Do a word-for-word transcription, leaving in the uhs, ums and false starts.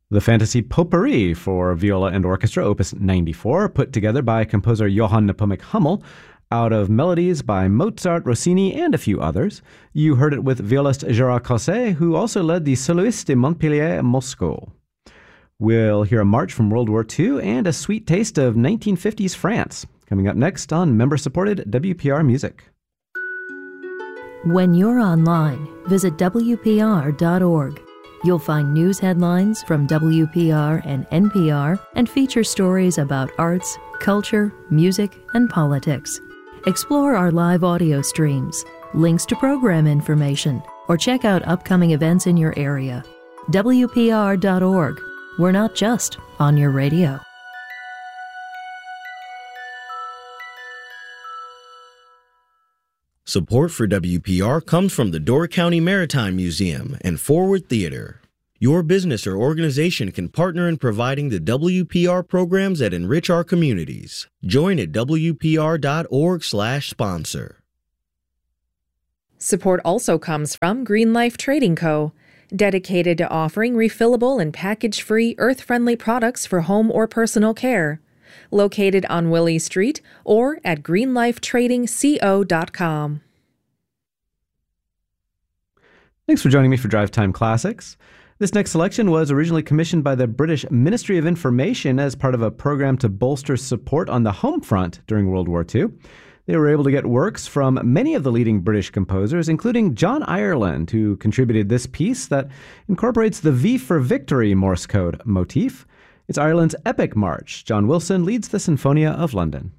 The Fantasy Potpourri for viola and orchestra, opus ninety-four, put together by composer Johann Nepomuk Hummel, out of melodies by Mozart, Rossini, and a few others. You heard it with violist Gérard Cosset, who also led the Soloists de Montpellier and Moscow. We'll hear a march from World War Two and a sweet taste of nineteen fifties France, coming up next on member-supported W P R Music. When you're online, visit W P R dot org. You'll find news headlines from W P R and N P R and feature stories about arts, culture, music, and politics. Explore our live audio streams, links to program information, or check out upcoming events in your area. W P R dot org. We're not just on your radio. Support for W P R comes from the Door County Maritime Museum and Forward Theater. Your business or organization can partner in providing the W P R programs that enrich our communities. Join at W P R dot org slash sponsor. Support also comes from Green Life Trading Co., dedicated to offering refillable and package-free earth-friendly products for home or personal care. Located on Willie Street or at green life trading co dot com. Thanks for joining me for Drive Time Classics. This next selection was originally commissioned by the British Ministry of Information as part of a program to bolster support on the home front during World War Two. They were able to get works from many of the leading British composers, including John Ireland, who contributed this piece that incorporates the V for Victory Morse code motif. It's Ireland's epic march. John Wilson leads the Sinfonia of London.